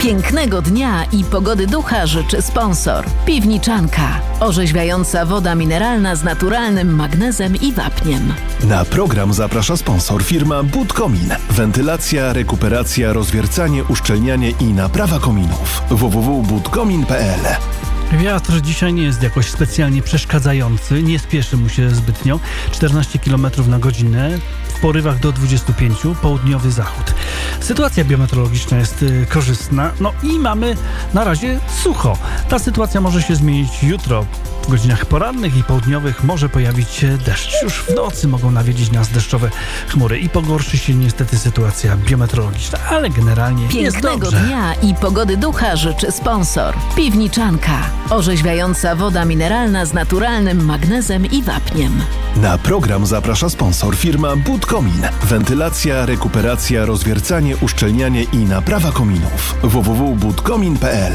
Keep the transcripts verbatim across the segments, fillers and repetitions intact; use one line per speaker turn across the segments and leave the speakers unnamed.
Pięknego dnia i pogody ducha życzy sponsor. Piwniczanka. Orzeźwiająca woda mineralna z naturalnym magnezem i wapniem.
Na program zaprasza sponsor firma Budkomin. Wentylacja, rekuperacja, rozwiercanie, uszczelnianie i naprawa kominów. w w w kropka budkomin kropka p l.
Wiatr dzisiaj nie jest jakoś specjalnie przeszkadzający, nie spieszy mu się zbytnio. czternaście kilometrów na godzinę, w porywach do dwudziestu pięciu, południowy zachód. Sytuacja biometeorologiczna jest y, korzystna, no i mamy na razie sucho. Ta sytuacja może się zmienić jutro. W godzinach porannych i południowych może pojawić się deszcz. Już w nocy mogą nawiedzić nas deszczowe chmury i pogorszy się niestety sytuacja biometeorologiczna, ale generalnie jest
Pięknego
dobrze.
dnia i pogody ducha życzy sponsor. Piwniczanka. Orzeźwiająca woda mineralna z naturalnym magnezem i wapniem.
Na program zaprasza sponsor firma Budkomin. Wentylacja, rekuperacja, rozwiercanie, uszczelnianie i naprawa kominów. w w w kropka budkomin kropka p l.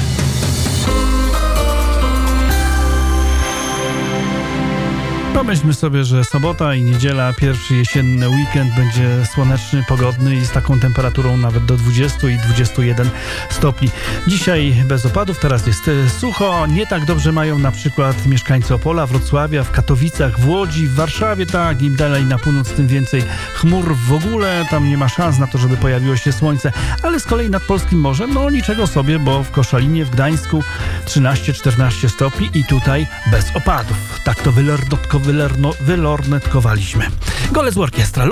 Pomyślmy sobie, że sobota i niedziela, pierwszy jesienny weekend będzie słoneczny, pogodny i z taką temperaturą nawet do dwudziestu i dwudziestu jeden stopni. Dzisiaj bez opadów, teraz jest sucho. Nie tak dobrze mają na przykład mieszkańcy Opola, Wrocławia, w Katowicach, w Łodzi, w Warszawie, tak, im dalej na północ, tym więcej chmur w ogóle. Tam nie ma szans na to, żeby pojawiło się słońce, ale z kolei nad Polskim Morzem, no niczego sobie, bo w Koszalinie, w Gdańsku trzynaście czternaście stopni i tutaj bez opadów. Tak to wylornotko, wylorno, wylornetkowaliśmy. Golec Orkiestra.